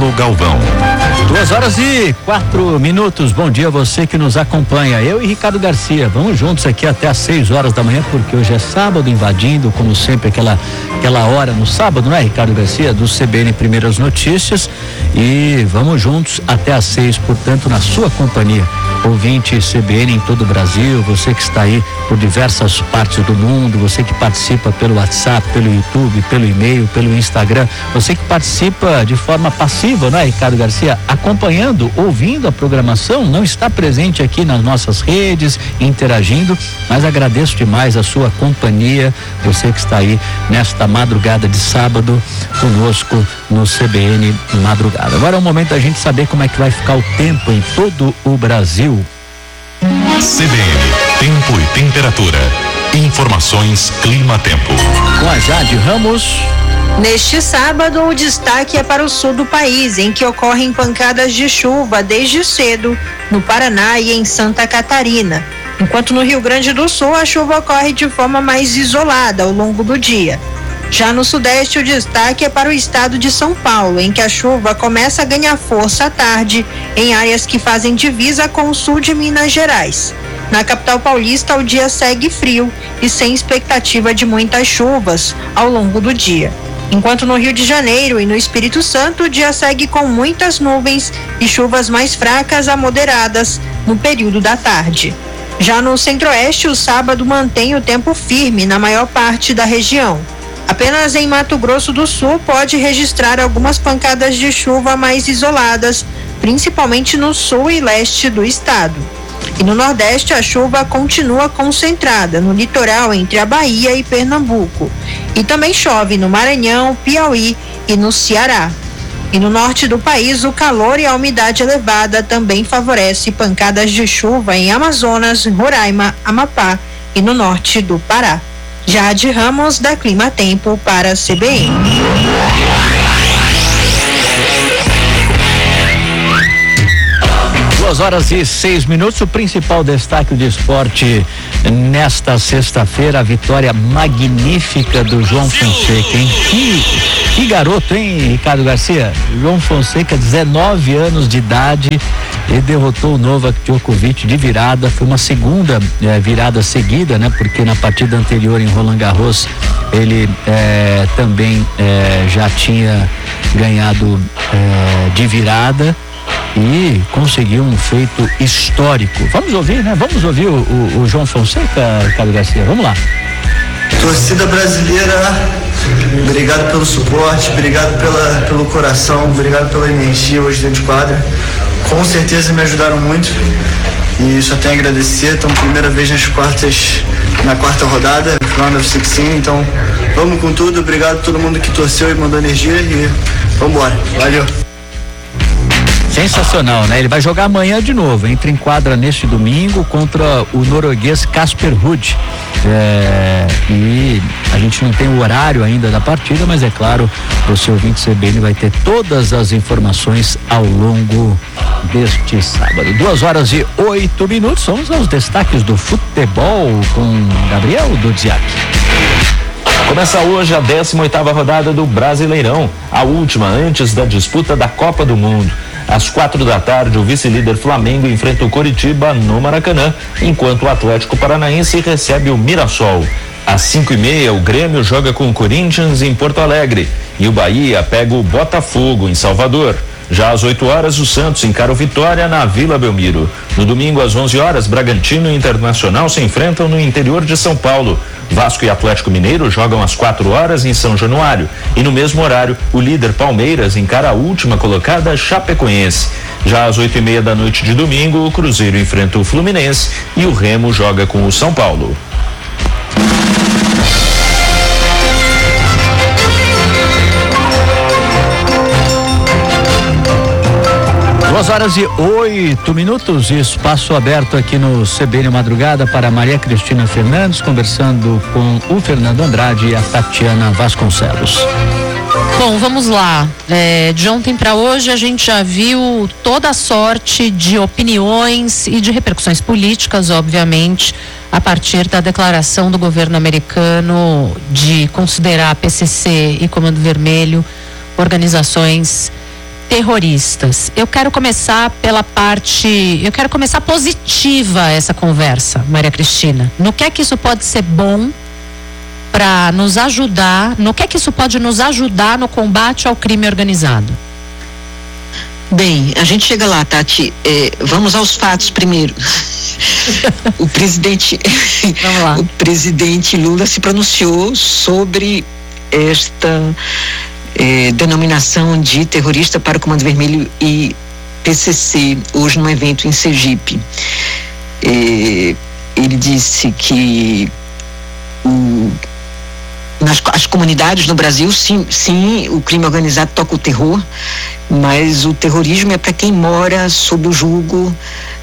Marcelo Galvão. 2h04. Bom dia a você que nos acompanha. Eu e Ricardo Garcia, vamos juntos aqui até às 6 horas da manhã, porque hoje é sábado, invadindo, como sempre, aquela hora no sábado, não é, Ricardo Garcia? Do CBN Primeiras Notícias. E vamos juntos até às 6, portanto, na sua companhia. Ouvinte CBN em todo o Brasil, você que está aí por diversas partes do mundo, você que participa pelo WhatsApp, pelo YouTube, pelo e-mail, pelo Instagram, você que participa de forma passiva, não é, Ricardo Garcia? Acompanhando, ouvindo a programação, não está presente aqui nas nossas redes, interagindo, mas agradeço demais a sua companhia, você que está aí nesta madrugada de sábado conosco no CBN Madrugada. Agora é o momento da gente saber como é que vai ficar o tempo em todo o Brasil. CBN, tempo e temperatura. Informações Clima-Tempo. Com a Jade Ramos. Neste sábado, o destaque é para o sul do país, em que ocorrem pancadas de chuva desde cedo, no Paraná e em Santa Catarina. Enquanto no Rio Grande do Sul, a chuva ocorre de forma mais isolada ao longo do dia. Já no sudeste, o destaque é para o estado de São Paulo, em que a chuva começa a ganhar força à tarde em áreas que fazem divisa com o sul de Minas Gerais. Na capital paulista, o dia segue frio e sem expectativa de muitas chuvas ao longo do dia. Enquanto no Rio de Janeiro e no Espírito Santo, o dia segue com muitas nuvens e chuvas mais fracas a moderadas no período da tarde. Já no Centro-Oeste, o sábado mantém o tempo firme na maior parte da região. Apenas em Mato Grosso do Sul pode registrar algumas pancadas de chuva mais isoladas, principalmente no sul e leste do estado. E no Nordeste, a chuva continua concentrada no litoral entre a Bahia e Pernambuco. E também chove no Maranhão, Piauí e no Ceará. E no norte do país, o calor e a umidade elevada também favorece pancadas de chuva em Amazonas, Roraima, Amapá e no norte do Pará. Jade Ramos, da Clima Tempo, para a CBN. 2h06. O principal destaque do esporte nesta sexta-feira, a vitória magnífica do João Fonseca, hein? Que garoto, hein, Ricardo Garcia? João Fonseca, 19 anos de idade, e derrotou o Novak Djokovic de virada. Foi uma segunda virada seguida, né? Porque na partida anterior em Roland Garros ele também já tinha ganhado de virada e conseguiu um feito histórico. Vamos ouvir, né? Vamos ouvir o João Fonseca, Ricardo Garcia. Vamos lá. Torcida brasileira, obrigado pelo suporte, obrigado pelo coração, obrigado pela energia hoje dentro de quadra. Com certeza me ajudaram muito e só tenho a agradecer. Estamos primeira vez na quarta rodada, Round of 16, então vamos com tudo. Obrigado a todo mundo que torceu e mandou energia e vamos embora. Valeu. Sensacional, né? Ele vai jogar amanhã de novo, entra em quadra neste domingo contra o norueguês Casper Ruud. E a gente não tem o horário ainda da partida, mas é claro, você ouvinte CBN vai ter todas as informações ao longo deste sábado. 2h08. Vamos aos destaques do futebol com Gabriel Dudziak. Começa hoje a 18ª rodada do Brasileirão, a última antes da disputa da Copa do Mundo. Às 4h, o vice-líder Flamengo enfrenta o Coritiba no Maracanã, enquanto o Atlético Paranaense recebe o Mirassol. Às 5h30, o Grêmio joga com o Corinthians em Porto Alegre e o Bahia pega o Botafogo em Salvador. Já às 8h, o Santos encara o Vitória na Vila Belmiro. No domingo, às 11h, Bragantino e Internacional se enfrentam no interior de São Paulo. Vasco e Atlético Mineiro jogam às 4h em São Januário. E no mesmo horário, o líder Palmeiras encara a última colocada, Chapecoense. Já às 8h30 da noite de domingo, o Cruzeiro enfrenta o Fluminense e o Remo joga com o São Paulo. 2h08. Espaço aberto aqui no CBN Madrugada para Maria Cristina Fernandes, conversando com o Fernando Andrade e a Tatiana Vasconcelos. Bom, vamos lá. De ontem para hoje a gente já viu toda a sorte de opiniões e de repercussões políticas, obviamente, a partir da declaração do governo americano de considerar PCC e Comando Vermelho organizações terroristas. Eu quero começar positiva essa conversa, Maria Cristina. No que é que isso pode ser bom para nos ajudar, no que é que isso pode nos ajudar no combate ao crime organizado? Bem, a gente chega lá, Tati. Vamos aos fatos primeiro. O presidente Lula se pronunciou sobre esta denominação de terrorista para o Comando Vermelho e PCC, hoje num evento em Sergipe. Ele disse que as comunidades no Brasil, sim, o crime organizado toca o terror, mas o terrorismo é para quem mora sob o jugo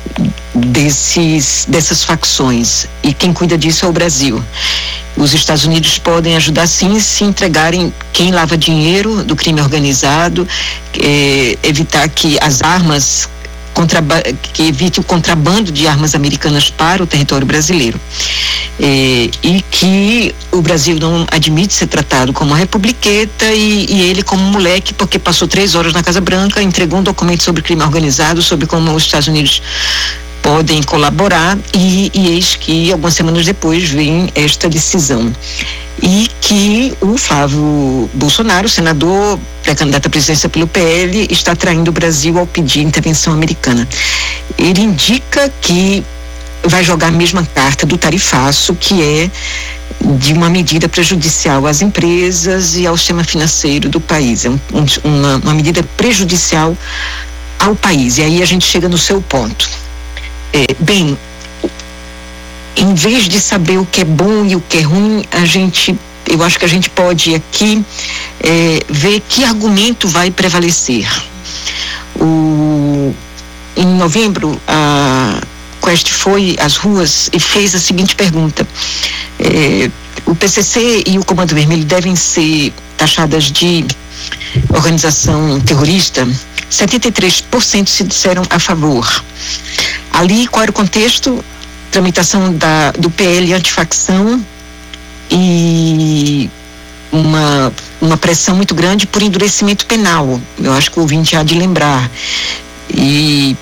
dessas facções, e quem cuida disso é o Brasil. Os Estados Unidos podem ajudar, sim, se entregarem quem lava dinheiro do crime organizado, evitar que as armas que evite o contrabando de armas americanas para o território brasileiro, e que o Brasil não admite ser tratado como uma republiqueta e ele como moleque, porque passou 3 horas na Casa Branca, entregou um documento sobre crime organizado, sobre como os Estados Unidos podem colaborar, e eis que algumas semanas depois vem esta decisão. E que o Flávio Bolsonaro, senador, pré-candidato à presidência pelo PL, está traindo o Brasil ao pedir intervenção americana. Ele indica que vai jogar a mesma carta do tarifaço, que é de uma medida prejudicial às empresas e ao sistema financeiro do país. É uma medida prejudicial ao país. E aí a gente chega no seu ponto. Bem, em vez de saber o que é bom e o que é ruim, eu acho que a gente pode aqui ver que argumento vai prevalecer. Em novembro, a Quest foi às ruas e fez a seguinte pergunta: o PCC e o Comando Vermelho devem ser taxadas de organização terrorista? 73% se disseram a favor. Ali, qual era o contexto? Tramitação do PL antifacção e uma pressão muito grande por endurecimento penal. Eu acho que o ouvinte há de lembrar. E